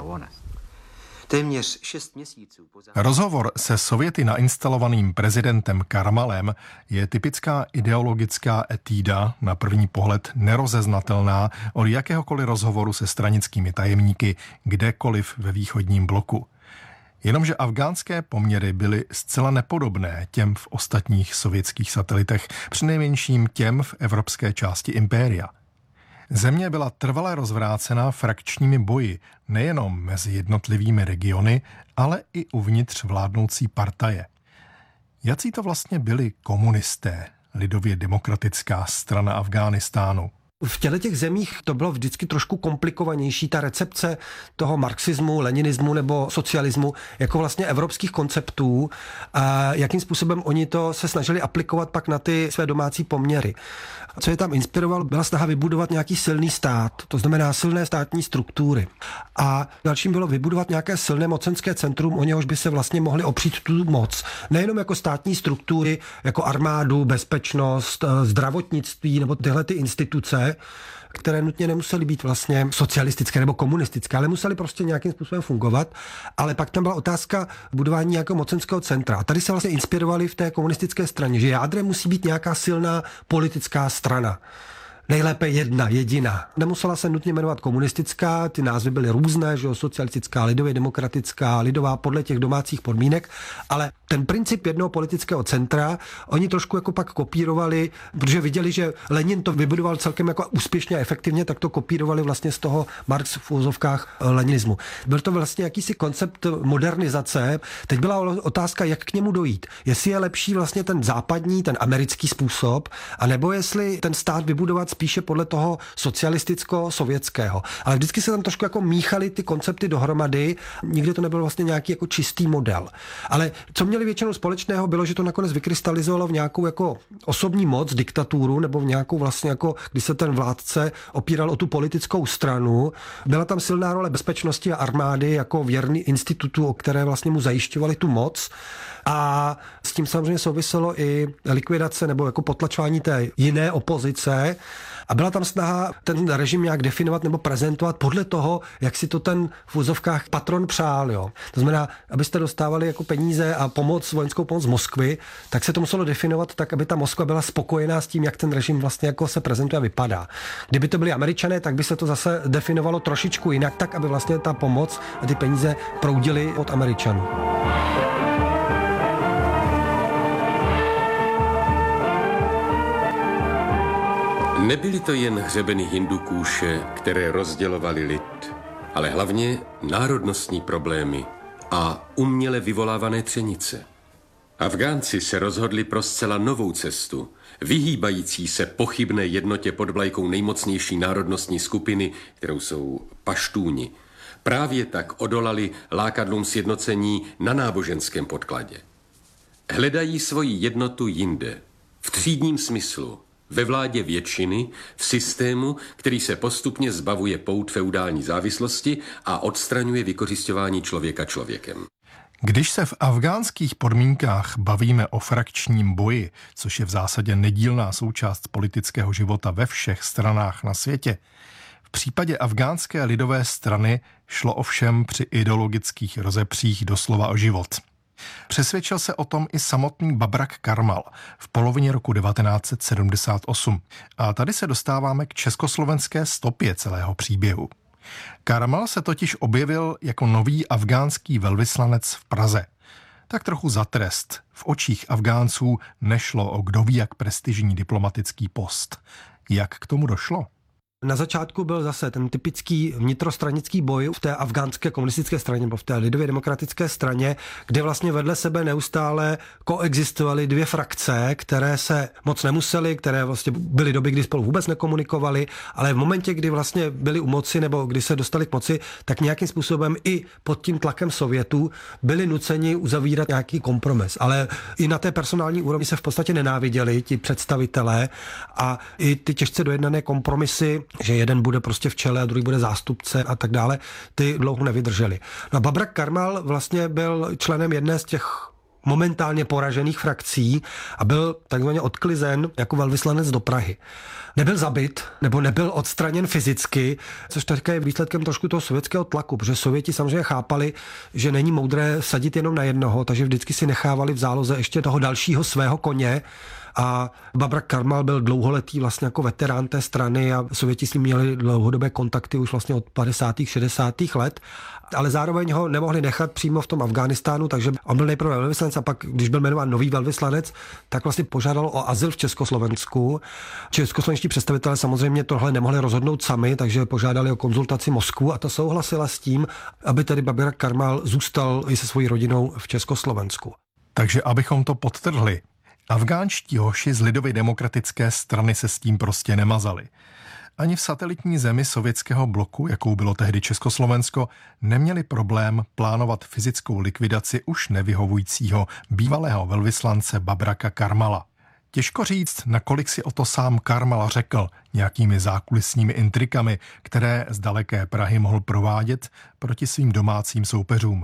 Téměř šest měsíců po... Rozhovor se Sověty nainstalovaným prezidentem Karmalem je typická ideologická etída, na první pohled nerozeznatelná od jakéhokoliv rozhovoru se stranickými tajemníky kdekoliv ve východním bloku. Jenomže afgánské poměry byly zcela nepodobné těm v ostatních sovětských satelitech, přinejmenším těm v evropské části impéria. Země byla trvale rozvrácená frakčními boji nejenom mezi jednotlivými regiony, ale i uvnitř vládnoucí partaje. Jací to vlastně byli komunisté, lidově demokratická strana Afghánistánu? V těchto těch zemích to bylo vždycky trošku komplikovanější, ta recepce toho marxismu, leninismu nebo socialismu jako vlastně evropských konceptů a jakým způsobem oni to se snažili aplikovat pak na ty své domácí poměry. Co je tam inspiroval, byla snaha vybudovat nějaký silný stát, to znamená silné státní struktury. A dalším bylo vybudovat nějaké silné mocenské centrum, o něhož by se vlastně mohli opřít tu moc. Nejenom jako státní struktury, jako armádu, bezpečnost, zdravotnictví nebo tyhle ty instituce, které nutně nemusely být vlastně socialistické nebo komunistické, ale musely prostě nějakým způsobem fungovat. Ale pak tam byla otázka budování nějakého mocenského centra. A tady se vlastně inspirovali v té komunistické straně, že jádrem musí být nějaká silná politická strana. nejlépe jedna, jediná. Nemusela se nutně jmenovat komunistická, ty názvy byly různé, že jo, socialistická, lidově demokratická, lidová podle těch domácích podmínek, ale ten princip jednoho politického centra oni trošku jako pak kopírovali, protože viděli, že Lenin to vybudoval celkem jako úspěšně a efektivně, tak to kopírovali vlastně z toho Marx v úvozovkách leninismu. Byl to vlastně jakýsi koncept modernizace. Teď byla otázka, jak k němu dojít. Jestli je lepší vlastně ten západní, ten americký způsob, anebo jestli ten stát vybudovat spíše podle toho socialisticko-sovětského. Ale vždycky se tam trošku jako míchaly ty koncepty dohromady, nikdy to nebyl vlastně nějaký jako čistý model. Ale co měli většinou společného, bylo, že to nakonec vykrystalizovalo v nějakou jako osobní moc, diktaturu, nebo v nějakou vlastně jako, kdy se ten vládce opíral o tu politickou stranu. Byla tam silná role bezpečnosti a armády jako věrný institutu, o které vlastně mu zajišťovali tu moc. A s tím samozřejmě souviselo i likvidace nebo jako potlačování té jiné opozice. A byla tam snaha ten režim nějak definovat nebo prezentovat podle toho, jak si to ten v úzovkách patron přál. Jo. To znamená, abyste dostávali jako peníze a pomoc, vojenskou pomoc z Moskvy, tak se to muselo definovat tak, aby ta Moskva byla spokojená s tím, jak ten režim vlastně jako se prezentuje a vypadá. Kdyby to byli Američané, tak by se to zase definovalo trošičku jinak, tak, aby vlastně ta pomoc a ty peníze proudily od Američanů. Nebyly to jen hřebeny hindukůše, které rozdělovaly lid, ale hlavně národnostní problémy a uměle vyvolávané třenice. Afgánci se rozhodli pro zcela novou cestu, vyhýbající se pochybné jednotě pod vlajkou nejmocnější národnostní skupiny, kterou jsou paštúni. Právě tak odolali lákadlům sjednocení na náboženském podkladě. Hledají svoji jednotu jinde, v třídním smyslu, ve vládě většiny, v systému, který se postupně zbavuje pout feudální závislosti a odstraňuje vykořisťování člověka člověkem. Když se v afgánských podmínkách bavíme o frakčním boji, což je v zásadě nedílná součást politického života ve všech stranách na světě, v případě afgánské lidové strany šlo ovšem při ideologických rozepřích doslova o život. Přesvědčil se o tom i samotný Babrak Karmal v polovině roku devatenáct set sedmdesát osm. A tady se dostáváme k československé stopě celého příběhu. Karmal se totiž objevil jako nový afgánský velvyslanec v Praze. Tak trochu za trest. V očích Afgánců nešlo o kdo ví jak prestižní diplomatický post. Jak k tomu došlo? Na začátku byl zase ten typický vnitrostranický boj v té afgánské komunistické straně nebo v té lidově demokratické straně, kde vlastně vedle sebe neustále koexistovaly dvě frakce, které se moc nemusely, které vlastně byly doby, kdy spolu vůbec nekomunikovali, ale v momentě, kdy vlastně byli u moci nebo kdy se dostali k moci, tak nějakým způsobem i pod tím tlakem Sovětů byli nuceni uzavírat nějaký kompromis. Ale i na té personální úrovni se v podstatě nenáviděli ti představitelé a i ty těžce dojednané kompromisy, že jeden bude prostě v čele a druhý bude zástupce a tak dále, ty dlouho nevydrželi. No Babrak Karmal vlastně byl členem jedné z těch momentálně poražených frakcí a byl takzvaně odklizen jako velvyslanec do Prahy. Nebyl zabit, nebo nebyl odstraněn fyzicky, což také je výsledkem trošku toho sovětského tlaku, protože Sověti samozřejmě chápali, že není moudré sadit jenom na jednoho, takže vždycky si nechávali v záloze ještě toho dalšího svého koně. A Babrak Karmal byl dlouholetý vlastně jako veterán té strany a Sověti s ním měli dlouhodobé kontakty už vlastně od padesátých šedesátých let, ale zároveň ho nemohli nechat přímo v tom Afghánistánu, takže on byl nejprve velvyslanec a pak, když byl jmenován nový velvyslanec, tak vlastně požádal o azyl v Československu. Českoslovenští představitelé samozřejmě tohle nemohli rozhodnout sami, takže požádali o konzultaci Moskvu a ta souhlasila s tím, aby tedy Babrak Karmal zůstal i se svojí rodinou v Československu. Takže abychom to podtrhli, afgánští hoši z lidově demokratické strany se s tím prostě nemazali. Ani v satelitní zemi sovětského bloku, jakou bylo tehdy Československo, neměli problém plánovat fyzickou likvidaci už nevyhovujícího bývalého velvyslance Babraka Karmala. Těžko říct, nakolik si o to sám Karmal řekl nějakými zákulisními intrikami, které z daleké Prahy mohl provádět proti svým domácím soupeřům.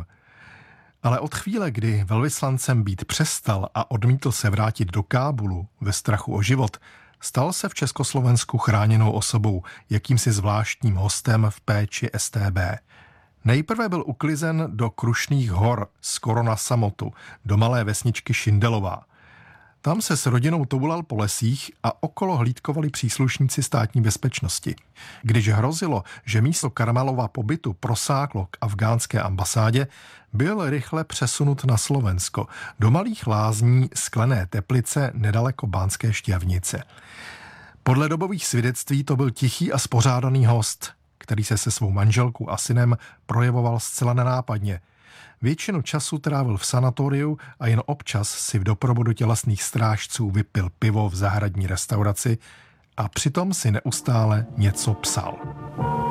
Ale od chvíle, kdy velvyslancem být přestal a odmítl se vrátit do Kábulu ve strachu o život, stal se v Československu chráněnou osobou, jakýmsi zvláštním hostem v péči S T B. Nejprve byl uklizen do Krušných hor skoro na samotu, do malé vesničky Šindelová. Tam se s rodinou toulal po lesích a okolo hlídkovali příslušníci státní bezpečnosti. Když hrozilo, že místo Karmelova pobytu prosáklo k afgánské ambasádě, byl rychle přesunut na Slovensko, do malých lázní Sklené Teplice nedaleko Banské Štiavnice. Podle dobových svědectví to byl tichý a spořádaný host, který se se svou manželkou a synem projevoval zcela nenápadně. Většinu času trávil v sanatoriu a jen občas si v doprovodu tělesných strážců vypil pivo v zahradní restauraci a přitom si neustále něco psal.